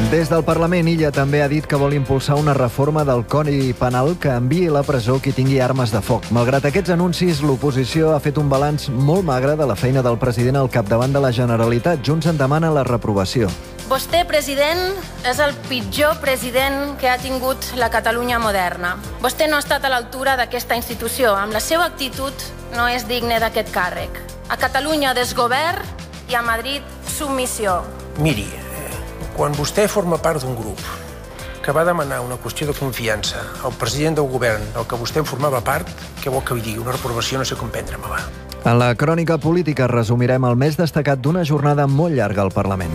Des del Parlament, Illa també ha dit que vol impulsar una reforma del Codi Penal que enviï a la presó qui tingui armes de foc. Malgrat aquests anuncis, l'oposició ha fet un balanç molt magre de la feina del president al capdavant de la Generalitat. Junts en demana la reprovació. Vostè, president, és el pitjor president que ha tingut la Catalunya moderna. Vostè no ha estat a l'altura d'aquesta institució. Amb la seva actitud no és digne d'aquest càrrec. A Catalunya, desgovern, i a Madrid, submissió. Miri, quan vostè forma part d'un grup que va demanar una qüestió de confiança al president del govern del que vostè en formava part, què vol que li digui? Una reprovació no sé com prendre-me-la. En la crònica política resumirem el més destacat d'una jornada molt llarga al Parlament.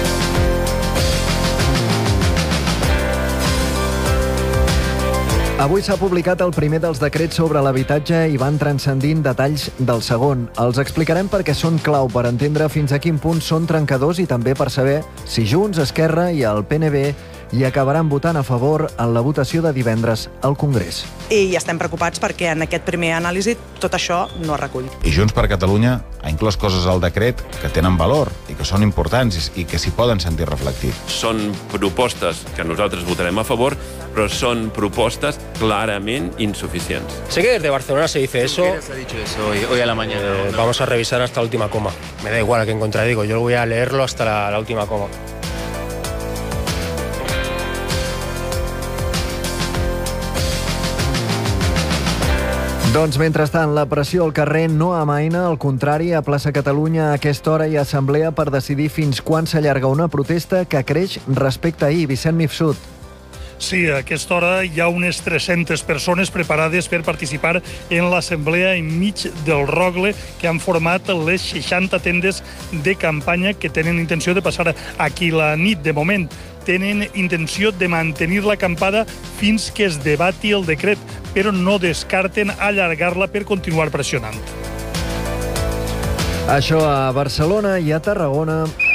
Avui s'ha publicat el primer dels decrets sobre l'habitatge i van transcendint detalls del segon. Els explicarem perquè són clau per entendre fins a quin punt són trencadors i també per saber si Junts, Esquerra i el PNB hi acabaran votant a favor en la votació de divendres al Congrés. I estem preocupats perquè en aquest primer anàlisi tot això no es recull. I Junts per Catalunya ha inclòs coses al decret que tenen valor i que són importants i que s'hi poden sentir reflectit. Són propostes que nosaltres votarem a favor, però són propostes clarament insuficients. Sé que desde Barcelona se dice eso. ¿Qué se ha dicho eso hoy a la mañana? Vamos a revisar hasta la última coma. Me da igual a quién contradigo, yo voy a leerlo hasta la última coma. Doncs, mentrestant, la pressió al carrer no amaina, al contrari, a Plaça Catalunya a aquesta hora hi ha assemblea per decidir fins quan s'allarga una protesta que creix respecte a ahir. Vicent Mifsud. Sí, a aquesta hora hi ha unes 300 persones preparades per participar en l'assemblea enmig del Rogle que han format les 60 tendes de campanya que tenen intenció de passar aquí la nit. De moment, tenen intenció de mantenir l'acampada fins que es debati el decret, però no descarten allargar-la per continuar pressionant. Això a Barcelona i a Tarragona.